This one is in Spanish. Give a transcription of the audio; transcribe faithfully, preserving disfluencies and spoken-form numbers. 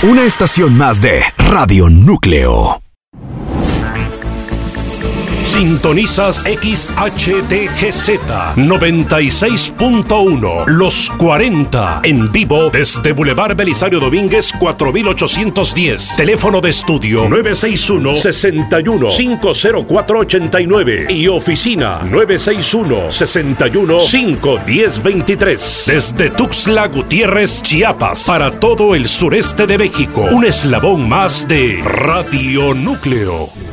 Una estación más de Radio Núcleo. Sintonizas X H D G Z noventa y seis punto uno, Los cuarenta, en vivo desde Boulevard Belisario Domínguez cuatro mil ochocientos diez. Teléfono de estudio nueve seis uno, seis uno, cinco cero cuatro, ocho nueve y oficina nueve seis uno, seis uno, cinco uno cero, dos tres. Desde Tuxtla Gutiérrez, Chiapas, para todo el sureste de México, un eslabón más de Radio Núcleo.